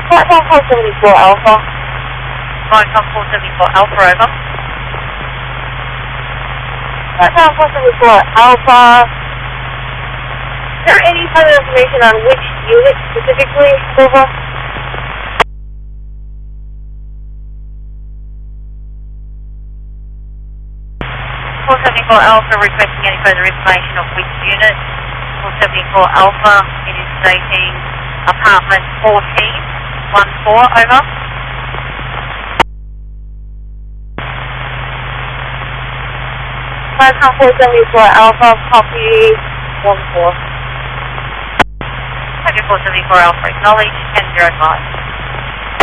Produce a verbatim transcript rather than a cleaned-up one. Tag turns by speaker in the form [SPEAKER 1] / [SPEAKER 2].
[SPEAKER 1] Platform four seventy-four Alpha.
[SPEAKER 2] Platform four seventy-four Alpha, over.
[SPEAKER 1] Platform four seventy-four Alpha. Is there any further information on which unit specifically, over?
[SPEAKER 2] four seventy-four Alpha requesting any further information of which unit. four seventy-four Alpha, it is stating apartment fourteen, one four, over.
[SPEAKER 1] Platform four seventy-four Alpha, copy one four.
[SPEAKER 2] four seventy-four Alpha, acknowledge, ten zero five.